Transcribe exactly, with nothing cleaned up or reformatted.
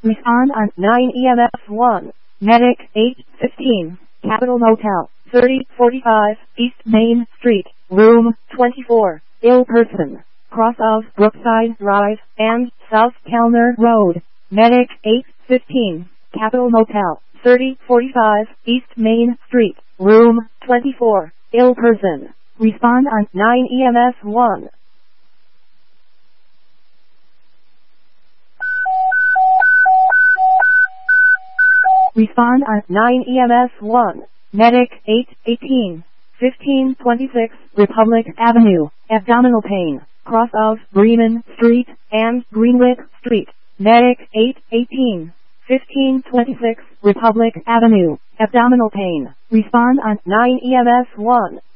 Respond on nine E M S one. Medic eight fifteen. Capitol Motel, thirty forty-five East Main Street, Room twenty-four. Ill person. Cross of Brookside Drive and South Kellner Road. Medic eight fifteen. Capitol Motel, thirty forty-five East Main Street, Room twenty-four. Ill person. Respond on nine E M S one. Respond on nine E M S one. Medic eight eighteen. fifteen twenty-six Republic Avenue, abdominal pain, cross of Bremen Street and Greenwich Street. Medic eight eighteen. fifteen twenty-six Republic Avenue, abdominal pain. Respond on nine E M S one.